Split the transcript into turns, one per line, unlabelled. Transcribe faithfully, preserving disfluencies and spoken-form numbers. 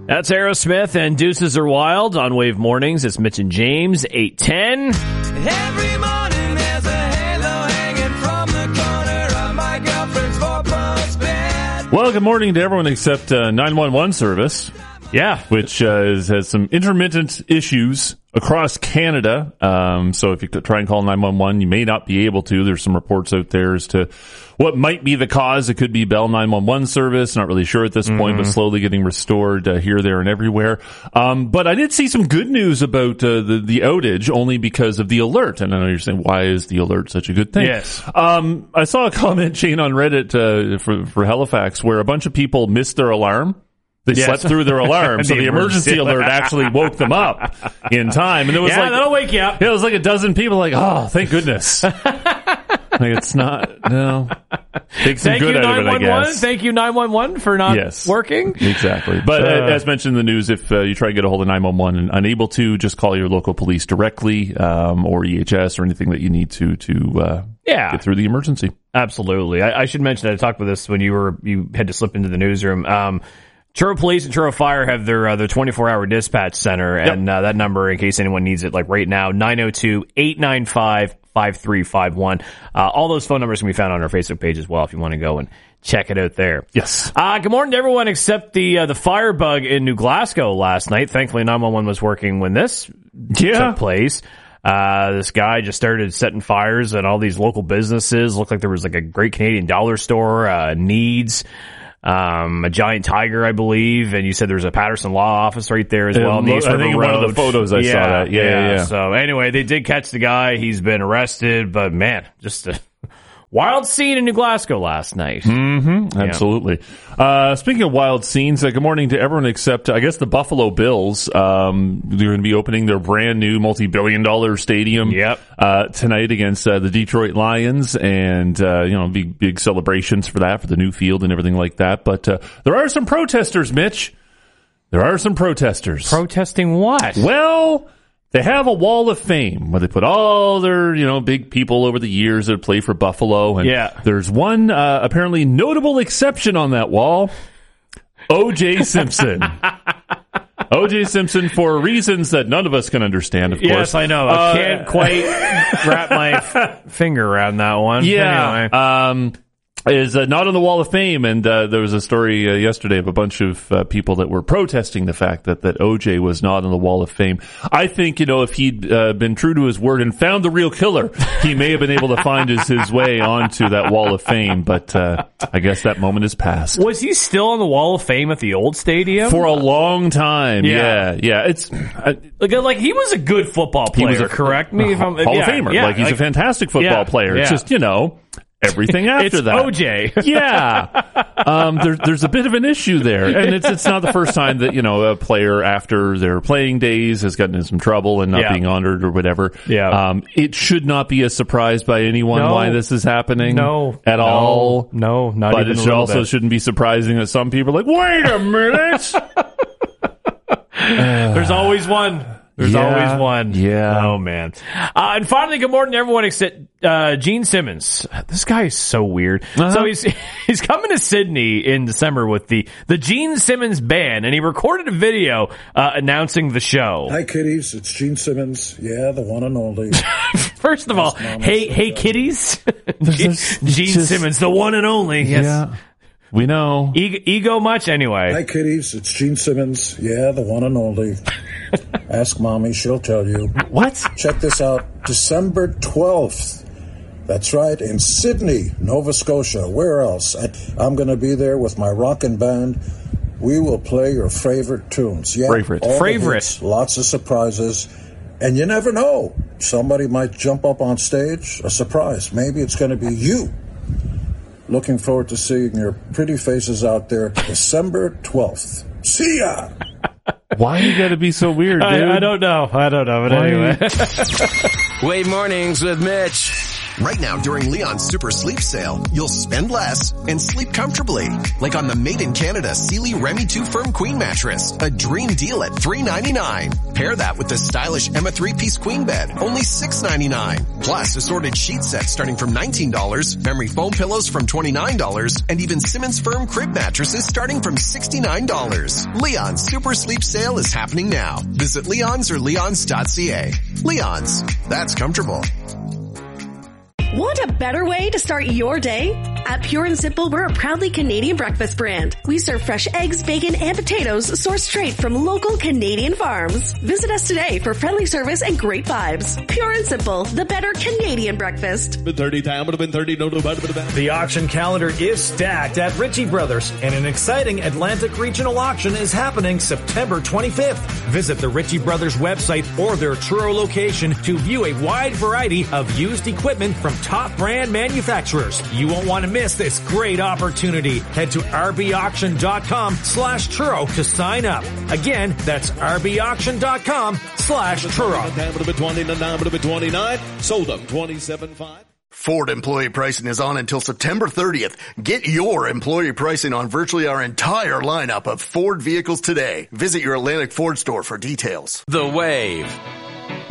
That's Aerosmith and Deuces Are Wild on Wave Mornings. It's Mitch and James, eight ten.
Every morning there's a halo hanging from the corner of my girlfriend's four-post bed.
Well, good morning to everyone except uh, nine one one service.
Yeah.
Which uh, is, has some intermittent issues across Canada. Um, so if you try and call nine one one, you may not be able to. There's some reports out there as to what might be the cause. It could be Bell nine one one service. Not really sure at this mm-hmm. point, but slowly getting restored uh, here, there, and everywhere. Um, but I did see some good news about uh, the, the outage only because of the alert. And I know you're saying, why is the alert such a good thing?
Yes.
Um, I saw a comment chain on Reddit uh, for, for Halifax where a bunch of people missed their alarm. They yes. slept through their alarm, the so the emergency, emergency alert actually woke them up in time. And it was
yeah,
like,
that'll wake you up.
Yeah, it was like a dozen people like, oh, thank goodness. Like, it's not, no. Take some
Thank
good
you,
out of it, I guess.
Thank you, nine one one, for not
yes,
working.
Exactly. But uh, as mentioned in the news, if uh, you try to get a hold of nine one one and unable to, just call your local police directly, um, or E H S or anything that you need to, to, uh,
yeah.
get through the emergency.
Absolutely. I, I should mention that I talked about this when you were, you had to slip into the newsroom. Um, Truro Police and Truro Fire have their uh, their twenty-four hour dispatch center, and yep. uh, that number, in case anyone needs it, like right now, nine oh two, eight nine five, five three five one. Uh, all those phone numbers can be found on our Facebook page as well if you want to go and check it out there.
Yes.
Uh, good morning to everyone except the uh, the firebug in New Glasgow last night. Thankfully, nine one one was working when this
yeah.
took place. Uh, this guy just started setting fires at all these local businesses. Looked like there was like a Great Canadian Dollar Store, uh, Needs, Um, a Giant Tiger, I believe, and you said there was a Patterson Law Office right there as well.
Um, I think in one of the photos I
yeah,
saw that. Yeah, yeah, yeah.
So anyway, they did catch the guy. He's been arrested, but man, just a wild scene in New Glasgow last night.
Mm-hmm. Absolutely. Yeah. Uh, speaking of wild scenes, uh, good morning to everyone except, I guess, the Buffalo Bills. Um, they're going to be opening their brand new multi-billion dollar stadium
yep.
uh, tonight against uh, the Detroit Lions, and uh, you know, big big celebrations for that, for the new field and everything like that. But uh, there are some protesters, Mitch. There are some protesters.
Protesting what?
Well, they have a wall of fame where they put all their, you know, big people over the years that play for Buffalo. And
yeah.
there's one uh, apparently notable exception on that wall, O J Simpson. O J Simpson, for reasons that none of us can understand, of
yes,
course.
Yes, I know. I uh, can't quite wrap my f- finger around that one.
Yeah.
Anyway.
Um, is uh, not on the Wall of Fame, and uh, there was a story uh, yesterday of a bunch of uh, people that were protesting the fact that, that O J was not on the Wall of Fame. I think, you know, if he'd uh, been true to his word and found the real killer, he may have been able to find his, his way onto that Wall of Fame, but uh, I guess that moment is past.
Was he still on the Wall of Fame at the old stadium?
For a long time, yeah. Yeah, yeah. It's uh,
like, like he was a good football player,
he was a,
correct me
uh,
if I'm...
Hall
yeah,
of Famer.
Yeah,
like, he's
like,
a fantastic football
yeah,
player. It's
yeah.
just, you know... everything after
it's
that.
O J.
Yeah. Um, there, there's a bit of an issue there. And it's it's not the first time that, you know, a player after their playing days has gotten in some trouble and not
yeah.
being honored or whatever.
Yeah.
Um, it should not be a surprise by anyone
no.
why this is happening.
No.
At
no.
all.
No, not
but
even
it
a
should
little
also
bit.
shouldn't be surprising that some people are like, wait a minute.
There's always one. There's
yeah,
always one.
Yeah.
Oh, man. Uh, and finally, good morning to everyone except uh, Gene Simmons. This guy is so weird. Uh-huh. So he's he's coming to Sydney in December with the, the Gene Simmons Band, and he recorded a video uh, announcing the show.
Hi, kiddies. It's Gene Simmons. Yeah, the one and only.
First of all, hey, hey, kiddies. Gene, Gene just, Simmons, the one and only. Yes.
Yeah. We know.
Ego, ego much? Anyway.
Hi, kiddies. It's Gene Simmons. Yeah, the one and only. Ask Mommy. She'll tell you.
What?
Check this out. December twelfth. That's right. In Sydney, Nova Scotia. Where else? At, I'm going to be there with my rockin' band. We will play your favorite tunes. Yeah,
favorite.
All
favorite.
Hits, lots of surprises. And you never know. Somebody might jump up on stage. A surprise. Maybe it's going to be you. Looking forward to seeing your pretty faces out there December twelfth. See ya!
Why you gotta be so weird, dude?
I, I don't know. I don't know, but
Why?
Anyway.
Wave Mornings with Mitch.
Right now, during Leon's Super Sleep Sale, you'll spend less and sleep comfortably. Like on the Made in Canada Sealy Remy two Firm Queen Mattress, a dream deal at three ninety-nine. Pair that with the stylish Emma three-piece queen bed, only six ninety-nine. Plus, assorted sheet sets starting from nineteen dollars, memory foam pillows from twenty-nine dollars, and even Simmons Firm crib mattresses starting from sixty-nine dollars. Leon's Super Sleep Sale is happening now. Visit Leon's or leons dot c a. Leon's. That's comfortable.
Want a better way to start your day? At Pure and Simple, we're a proudly Canadian breakfast brand. We serve fresh eggs, bacon, and potatoes sourced straight from local Canadian farms. Visit us today for friendly service and great vibes. Pure and Simple, the better Canadian breakfast.
The auction calendar is stacked at Ritchie Brothers, and an exciting Atlantic Regional Auction is happening September twenty-fifth. Visit the Ritchie Brothers website or their Truro location to view a wide variety of used equipment from top brand manufacturers. You won't want to miss this great opportunity. Head to rbauction.com slash Truro to sign up. Again, that's rbauction.com slash Truro.
Sold them twenty-seven five.
Ford employee pricing is on until September thirtieth. Get your employee pricing on virtually our entire lineup of Ford vehicles today. Visit your Atlantic Ford store for details.
The Wave.